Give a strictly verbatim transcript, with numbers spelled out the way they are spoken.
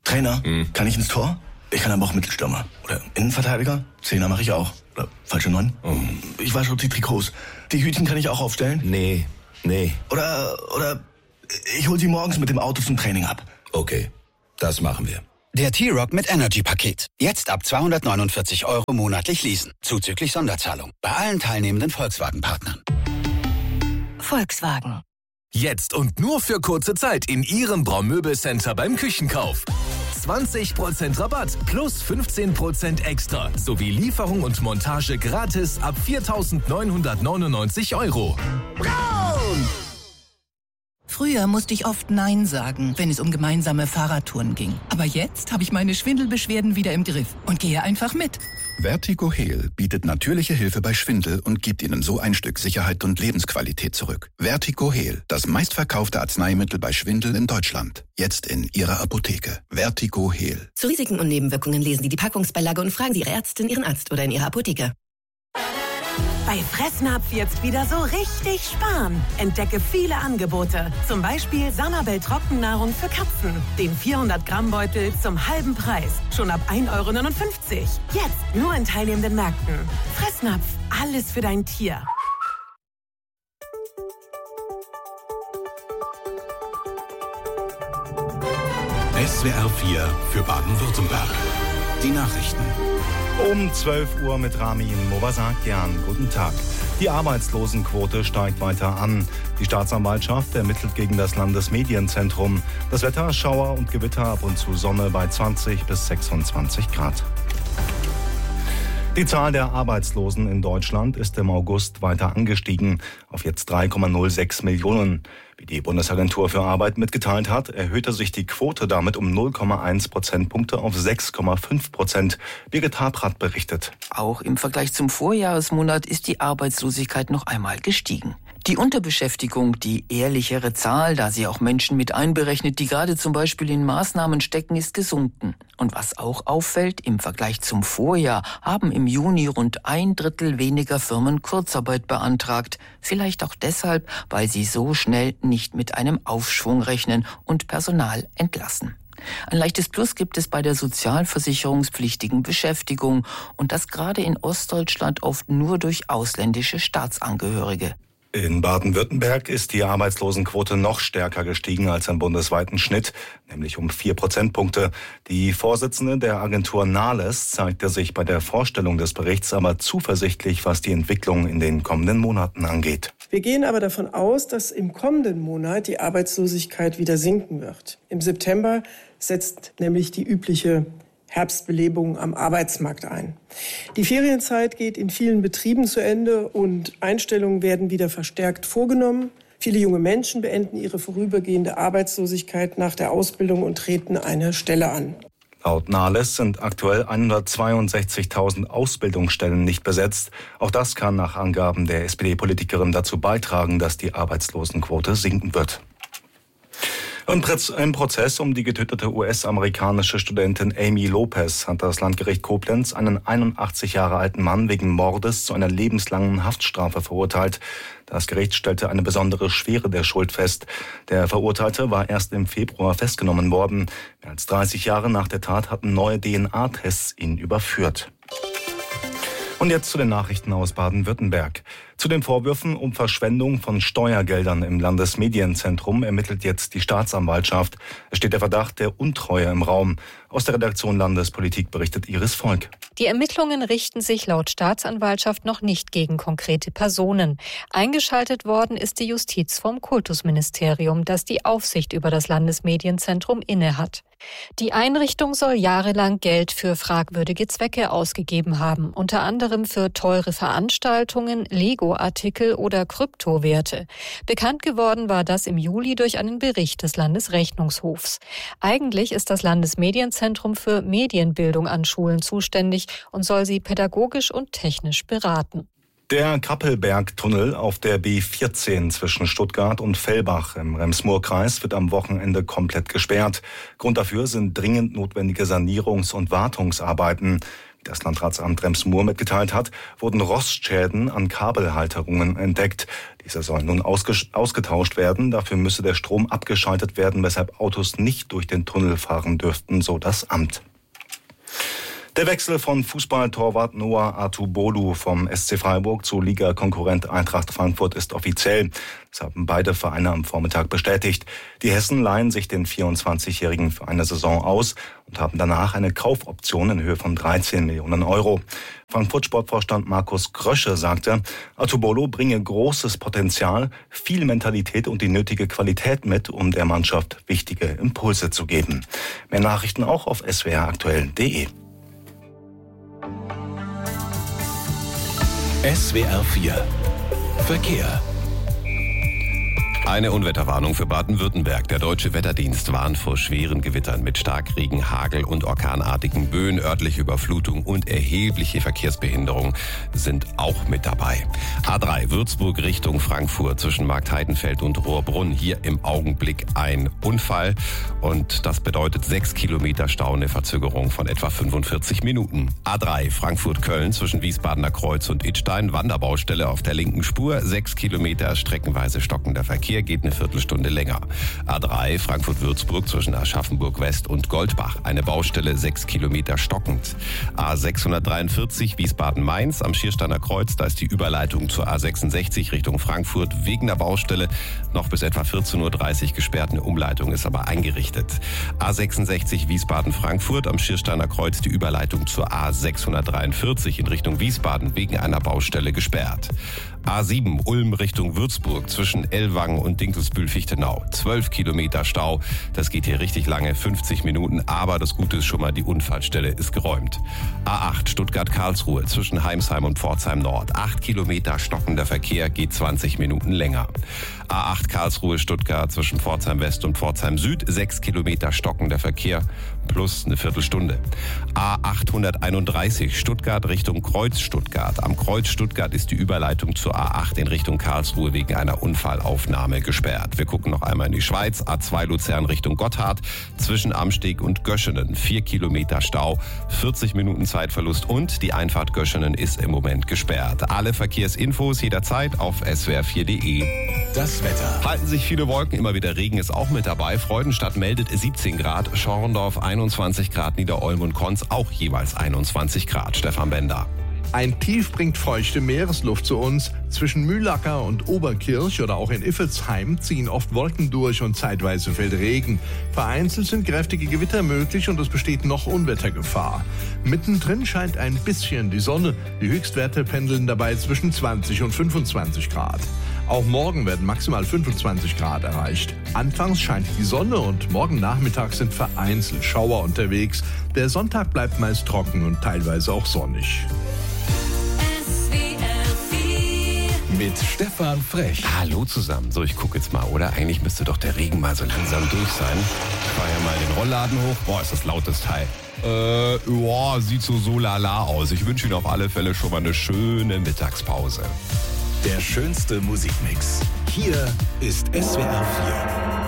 Trainer, Hm. kann ich ins Tor? Ich kann aber auch Mittelstürmer. Oder Innenverteidiger? Zehner mache ich auch. Oder falsche Neun? Oh. Ich wasche die Trikots. Die Hütchen kann ich auch aufstellen? Nee, nee. Oder, oder ich hol sie morgens mit dem Auto zum Training ab. Okay, das machen wir. Der T-Rock mit Energy-Paket. Jetzt ab zweihundertneunundvierzig Euro monatlich leasen. Zuzüglich Sonderzahlung. Bei allen teilnehmenden Volkswagen-Partnern. Volkswagen. Jetzt und nur für kurze Zeit in Ihrem Braumöbelcenter beim Küchenkauf. zwanzig Prozent Rabatt plus fünfzehn Prozent extra sowie Lieferung und Montage gratis ab viertausendneunhundertneunundneunzig Euro. Braun! Früher musste ich oft Nein sagen, wenn es um gemeinsame Fahrradtouren ging. Aber jetzt habe ich meine Schwindelbeschwerden wieder im Griff und gehe einfach mit. Vertigo Heal bietet natürliche Hilfe bei Schwindel und gibt Ihnen so ein Stück Sicherheit und Lebensqualität zurück. Vertigo Heal, das meistverkaufte Arzneimittel bei Schwindel in Deutschland. Jetzt in Ihrer Apotheke. Vertigo Heal. Zu Risiken und Nebenwirkungen lesen Sie die Packungsbeilage und fragen Sie Ihre Ärztin, Ihren Arzt oder in Ihrer Apotheke. Bei Fressnapf jetzt wieder so richtig sparen. Entdecke viele Angebote. Zum Beispiel Sanabel Trockennahrung für Katzen. Den vierhundert Gramm Beutel zum halben Preis. Schon ab ein Euro neunundfünfzig. Jetzt nur in teilnehmenden Märkten. Fressnapf, alles für dein Tier. S W R vier für Baden-Württemberg. Die Nachrichten. Um zwölf Uhr mit Ramin Movasakian. Guten Tag. Die Arbeitslosenquote steigt weiter an. Die Staatsanwaltschaft ermittelt gegen das Landesmedienzentrum. Das Wetter, Schauer und Gewitter, ab und zu Sonne bei zwanzig bis sechsundzwanzig Grad. Die Zahl der Arbeitslosen in Deutschland ist im August weiter angestiegen auf jetzt drei Komma null sechs Millionen. Wie die Bundesagentur für Arbeit mitgeteilt hat, erhöhte sich die Quote damit um null Komma eins Prozentpunkte auf sechs Komma fünf Prozent. Birgit Habrath berichtet. Auch im Vergleich zum Vorjahresmonat ist die Arbeitslosigkeit noch einmal gestiegen. Die Unterbeschäftigung, die ehrlichere Zahl, da sie auch Menschen mit einberechnet, die gerade zum Beispiel in Maßnahmen stecken, ist gesunken. Und was auch auffällt, im Vergleich zum Vorjahr haben im Juni rund ein Drittel weniger Firmen Kurzarbeit beantragt. Vielleicht auch deshalb, weil sie so schnell nicht mit einem Aufschwung rechnen und Personal entlassen. Ein leichtes Plus gibt es bei der sozialversicherungspflichtigen Beschäftigung und das gerade in Ostdeutschland oft nur durch ausländische Staatsangehörige. In Baden-Württemberg ist die Arbeitslosenquote noch stärker gestiegen als im bundesweiten Schnitt, nämlich um vier Prozentpunkte. Die Vorsitzende der Agentur Nahles zeigte sich bei der Vorstellung des Berichts aber zuversichtlich, was die Entwicklung in den kommenden Monaten angeht. Wir gehen aber davon aus, dass im kommenden Monat die Arbeitslosigkeit wieder sinken wird. Im September setzt nämlich die übliche Herbstbelebung am Arbeitsmarkt ein. Die Ferienzeit geht in vielen Betrieben zu Ende und Einstellungen werden wieder verstärkt vorgenommen. Viele junge Menschen beenden ihre vorübergehende Arbeitslosigkeit nach der Ausbildung und treten eine Stelle an. Laut Nahles sind aktuell hundertzweiundsechzigtausend Ausbildungsstellen nicht besetzt. Auch das kann nach Angaben der S P D-Politikerin dazu beitragen, dass die Arbeitslosenquote sinken wird. Im Prozess um die getötete U S-amerikanische Studentin Amy Lopez hat das Landgericht Koblenz einen einundachtzig Jahre alten Mann wegen Mordes zu einer lebenslangen Haftstrafe verurteilt. Das Gericht stellte eine besondere Schwere der Schuld fest. Der Verurteilte war erst im Februar festgenommen worden. Mehr als dreißig Jahre nach der Tat hatten neue D N A-Tests ihn überführt. Und jetzt zu den Nachrichten aus Baden-Württemberg. Zu den Vorwürfen um Verschwendung von Steuergeldern im Landesmedienzentrum ermittelt jetzt die Staatsanwaltschaft. Es steht der Verdacht der Untreue im Raum. Aus der Redaktion Landespolitik berichtet Iris Volk. Die Ermittlungen richten sich laut Staatsanwaltschaft noch nicht gegen konkrete Personen. Eingeschaltet worden ist die Justiz vom Kultusministerium, das die Aufsicht über das Landesmedienzentrum innehat. Die Einrichtung soll jahrelang Geld für fragwürdige Zwecke ausgegeben haben, unter anderem für teure Veranstaltungen, Lego-Artikel oder Kryptowerte. Bekannt geworden war das im Juli durch einen Bericht des Landesrechnungshofs. Eigentlich ist das Landesmedienzentrum für Medienbildung an Schulen zuständig und soll sie pädagogisch und technisch beraten. Der Kappelberg-Tunnel auf der B vierzehn zwischen Stuttgart und Fellbach im Rems-Murr-Kreis wird am Wochenende komplett gesperrt. Grund dafür sind dringend notwendige Sanierungs- und Wartungsarbeiten. Wie das Landratsamt Rems-Murr mitgeteilt hat, wurden Rostschäden an Kabelhalterungen entdeckt. Diese sollen nun ausges- ausgetauscht werden. Dafür müsse der Strom abgeschaltet werden, weshalb Autos nicht durch den Tunnel fahren dürften, so das Amt. Der Wechsel von Fußballtorwart Noah Atubolu vom S C Freiburg zu Ligakonkurrent Eintracht Frankfurt ist offiziell. Das haben beide Vereine am Vormittag bestätigt. Die Hessen leihen sich den vierundzwanzigjährigen für eine Saison aus und haben danach eine Kaufoption in Höhe von dreizehn Millionen Euro. Frankfurt-Sportvorstand Markus Krösche sagte, Atubolu bringe großes Potenzial, viel Mentalität und die nötige Qualität mit, um der Mannschaft wichtige Impulse zu geben. Mehr Nachrichten auch auf s w r aktuell punkt d e. S W R vier Verkehr. Eine Unwetterwarnung für Baden-Württemberg. Der Deutsche Wetterdienst warnt vor schweren Gewittern mit Starkregen, Hagel und orkanartigen Böen. Örtliche Überflutung und erhebliche Verkehrsbehinderung sind auch mit dabei. A drei Würzburg Richtung Frankfurt zwischen Marktheidenfeld und Rohrbrunn. Hier im Augenblick ein Unfall und das bedeutet sechs Kilometer Stau, eine Verzögerung von etwa fünfundvierzig Minuten. A drei Frankfurt-Köln zwischen Wiesbadener Kreuz und Idstein. Wanderbaustelle auf der linken Spur. Sechs Kilometer streckenweise stockender Verkehr. Geht eine Viertelstunde länger. A drei Frankfurt-Würzburg zwischen Aschaffenburg-West und Goldbach. Eine Baustelle sechs Kilometer stockend. A sechshundertdreiundvierzig Wiesbaden-Mainz am Schiersteiner Kreuz. Da ist die Überleitung zur A sechsundsechzig Richtung Frankfurt wegen der Baustelle noch bis etwa vierzehn Uhr dreißig gesperrt. Eine Umleitung ist aber eingerichtet. A sechsundsechzig Wiesbaden-Frankfurt am Schiersteiner Kreuz. Die Überleitung zur A sechshundertdreiundvierzig in Richtung Wiesbaden wegen einer Baustelle gesperrt. A sieben Ulm Richtung Würzburg zwischen Ellwangen und Dinkelsbühl-Fichtenau. zwölf Kilometer Stau. Das geht hier richtig lange, fünfzig Minuten. Aber das Gute ist schon mal, die Unfallstelle ist geräumt. A acht Stuttgart-Karlsruhe zwischen Heimsheim und Pforzheim Nord. acht Kilometer stockender Verkehr, geht zwanzig Minuten länger. A acht Karlsruhe-Stuttgart zwischen Pforzheim West und Pforzheim Süd. sechs Kilometer stockender Verkehr plus eine Viertelstunde. A achthunderteinunddreißig Stuttgart Richtung Kreuz Stuttgart. Am Kreuz Stuttgart ist die Überleitung zur A acht in Richtung Karlsruhe wegen einer Unfallaufnahme gesperrt. Wir gucken noch einmal in die Schweiz. A zwei Luzern Richtung Gotthard zwischen Amsteg und Göschenen. vier Kilometer Stau, vierzig Minuten Zeitverlust und die Einfahrt Göschenen ist im Moment gesperrt. Alle Verkehrsinfos jederzeit auf s w r vier punkt d e. Das Wetter. Halten sich viele Wolken, immer wieder Regen ist auch mit dabei. Freudenstadt meldet siebzehn Grad, Schorndorf einundzwanzig Grad, Niederolm und Konz auch jeweils einundzwanzig Grad. Stefan Bender. Ein Tief bringt feuchte Meeresluft zu uns. Zwischen Mühlacker und Oberkirch oder auch in Iffelsheim ziehen oft Wolken durch und zeitweise fällt Regen. Vereinzelt sind kräftige Gewitter möglich und es besteht noch Unwettergefahr. Mittendrin scheint ein bisschen die Sonne. Die Höchstwerte pendeln dabei zwischen zwanzig und fünfundzwanzig Grad. Auch morgen werden maximal fünfundzwanzig Grad erreicht. Anfangs scheint die Sonne und morgen Nachmittag sind vereinzelt Schauer unterwegs. Der Sonntag bleibt meist trocken und teilweise auch sonnig. Mit Stefan Frech. Hallo zusammen. So, ich gucke jetzt mal, oder? Eigentlich müsste doch der Regen mal so langsam durch sein. Ich fahre ja mal den Rollladen hoch. Boah, ist das laut, das Teil. Äh, ja, sieht so so lala aus. Ich wünsche Ihnen auf alle Fälle schon mal eine schöne Mittagspause. Der schönste Musikmix. Hier ist S W R vier.